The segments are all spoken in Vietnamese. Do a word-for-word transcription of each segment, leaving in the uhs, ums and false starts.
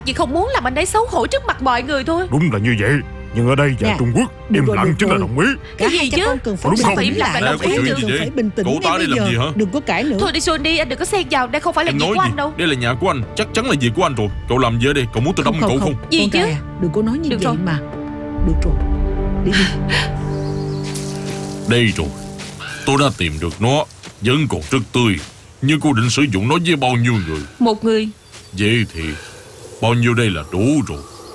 Vì không muốn làm anh ấy xấu hổ trước mặt mọi người thôi. Đúng là như vậy. Nhưng ở đây và Nè, Trung Quốc im rồi, lặng được chính là rồi. đồng ý. Cái Cả hai gì cha chứ? con cần phải Đúng bình không? tĩnh Im lặng lại. là đồng ý Hai chứ. cần phải bình tĩnh Cậu ta ngay đây bây làm giờ. gì hả? Đừng có cãi nữa. Thôi đi Johnny, anh đừng có xen vào. Đây không phải là Em việc nói của gì? anh đâu. Đây là nhà của anh. Chắc chắn là việc của anh rồi. Cậu làm gì ở đây? Cậu muốn tôi đâm cậu không? Gì con chứ? trai à, đừng có nói như Được vậy rồi. mà. Được rồi, đi đi. Đây rồi. Tôi đã tìm được nó. Vẫn còn rất tươi. Nhưng cô định sử dụng nó với bao nhiêu người? Một người. Vậy thì bao nhiêu đây là đủ rồi.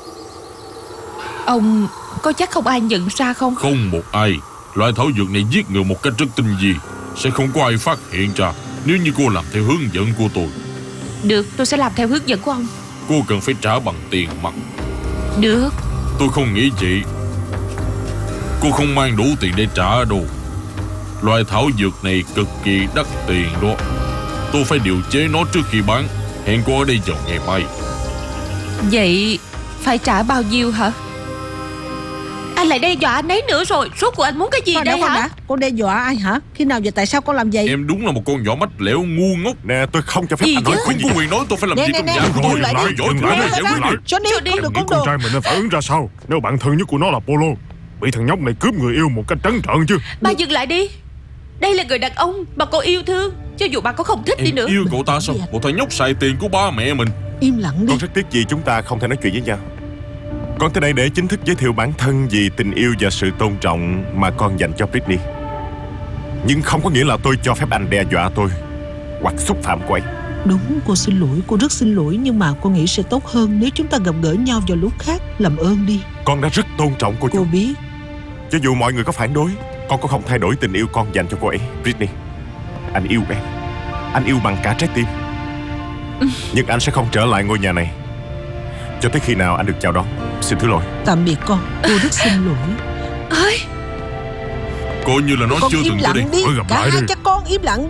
Ông có chắc không ai nhận ra không? Không một ai. Loại thảo dược này giết người một cách rất tinh vi. Sẽ không có ai phát hiện ra nếu như cô làm theo hướng dẫn của tôi. Được, tôi sẽ làm theo hướng dẫn của ông. Cô cần phải trả bằng tiền mặt. Được. Tôi không nghĩ vậy. Cô không mang đủ tiền để trả đâu. Loại thảo dược này cực kỳ đắt tiền đó. Tôi phải điều chế nó trước khi bán. Hẹn cô ở đây vào ngày mai. Vậy phải trả bao nhiêu hả? Anh lại đe dọa anh ấy nữa rồi. Rốt cuộc anh muốn cái gì Con đây đã, con hả? đã. Con đe dọa ai hả? Khi nào và tại sao con làm vậy? Em đúng là một con nhỏ mách lẻo ngu ngốc. Nè, tôi không cho phép Gì anh nói chứ? cái Không gì. có quyền nói tôi phải làm Nè, gì nè, trong nè, nhà của dừng tôi. lại đi, Nói giỏi dừng tôi lại phải đi, giải dừng quyết lại. lại. Johnny, Johnny. con Em được nghĩ con con đồ. trai mình nên phản ứng ra sao nếu bạn thân nhất của nó là Polo? Bị thằng nhóc này cướp người yêu một cách trắng trợn chứ. Ba dừng lại đi. Đây là người đàn ông mà cô yêu thương. Cho dù bà có không thích đi Em nữa. yêu cậu ta sao? Bình tĩnh đi. Một thằng nhóc xài tiền của ba mẹ mình. Im lặng đi. Con rất tiếc vì chúng ta không thể nói chuyện với nhau. Con tới đây để chính thức giới thiệu bản thân vì tình yêu và sự tôn trọng mà con dành cho Britney. Nhưng không có nghĩa là tôi cho phép anh đe dọa tôi hoặc xúc phạm cô ấy. Đúng, cô xin lỗi, cô rất xin lỗi. Nhưng mà cô nghĩ sẽ tốt hơn nếu chúng ta gặp gỡ nhau vào lúc khác. Làm ơn đi. Con đã rất tôn trọng cô Cô chú. biết. Cho dù mọi người có phản đối, con cũng không thay đổi tình yêu con dành cho cô ấy. Britney, anh yêu em. Anh yêu bằng cả trái tim. Nhưng anh sẽ không trở lại ngôi nhà này cho tới khi nào anh được chào đón. Xin thứ lỗi. Tạm biệt con. Cô rất xin lỗi. Ơi, Coi như là nó Con chưa im từng tới đây. lặng đi. Thôi gặp Cả lại hai đi. cha con im lặng đi.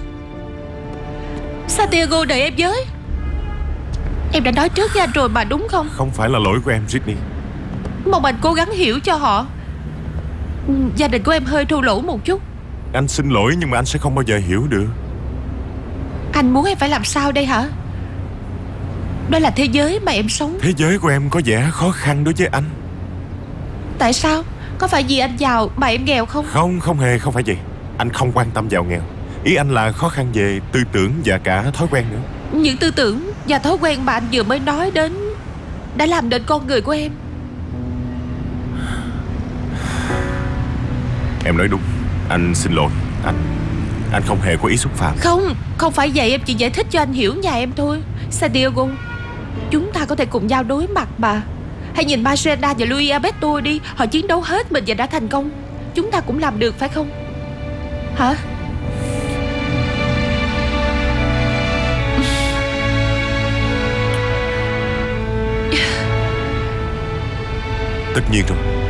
Santiago đợi em với. Em đã nói trước với anh rồi mà đúng không? Không phải là lỗi của em, Britney. Mong anh cố gắng hiểu cho họ. Ừ, gia đình của em hơi thô lỗ một chút. Anh xin lỗi nhưng mà anh sẽ không bao giờ hiểu được. Anh muốn em phải làm sao đây hả? Đó là thế giới mà em sống. Thế giới của em có vẻ khó khăn đối với anh. Tại sao? Có phải vì anh giàu mà em nghèo không? Không, không hề, không phải vậy. Anh không quan tâm giàu nghèo. Ý anh là khó khăn về tư tưởng và cả thói quen nữa. Những tư tưởng và thói quen mà anh vừa mới nói đến đã làm nên con người của em. Em nói đúng. Anh xin lỗi. Anh Anh không hề có ý xúc phạm. Không, không phải vậy. Em chỉ giải thích cho anh hiểu nhà em thôi. Santiago, chúng ta có thể cùng nhau đối mặt mà. Hãy nhìn Marcela và Luis Alberto đi. Họ chiến đấu hết mình và đã thành công. Chúng ta cũng làm được phải không? Hả? Tất nhiên rồi.